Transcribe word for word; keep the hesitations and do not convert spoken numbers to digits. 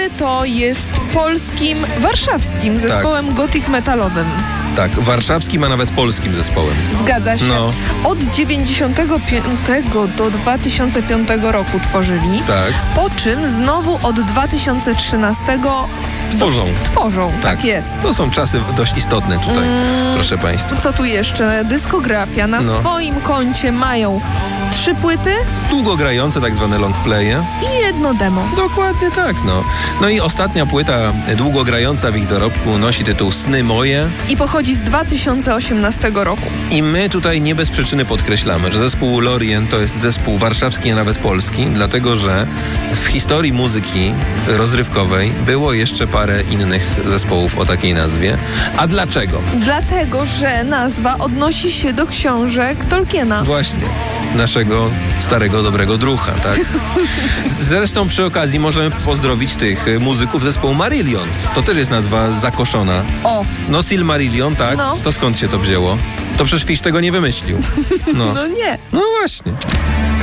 To jest polskim, warszawskim zespołem tak. gothic metalowym. Tak, warszawskim, a nawet polskim zespołem. Zgadza się. No. Od dziewięćdziesiątego piątego do dwa tysiące piątego roku tworzyli. Tak. Po czym znowu od dwa tysiące trzynastego Tworzą. Tworzą, tak, tak jest. To są czasy dość istotne tutaj, mm, proszę Państwa. Co tu jeszcze? Dyskografia. Na no. swoim koncie mają trzy płyty. Długogrające, tak zwane long playe. I jedno demo. Dokładnie tak, no. No i ostatnia płyta długogrająca w ich dorobku nosi tytuł Sny moje. I pochodzi z dwa tysiące osiemnastego roku. I my tutaj nie bez przyczyny podkreślamy, że zespół Lorien to jest zespół warszawski, a nawet polski, dlatego że w historii muzyki rozrywkowej było jeszcze parę innych zespołów o takiej nazwie. A dlaczego? Dlatego, że nazwa odnosi się do książek Tolkiena. Właśnie. Naszego starego, dobrego drucha, tak? Zresztą przy okazji możemy pozdrowić tych muzyków zespołu Marillion. To też jest nazwa zakoszona. O! No Silmarillion, tak? No. To skąd się to wzięło? To przecież Fish tego nie wymyślił. No, no nie. No właśnie.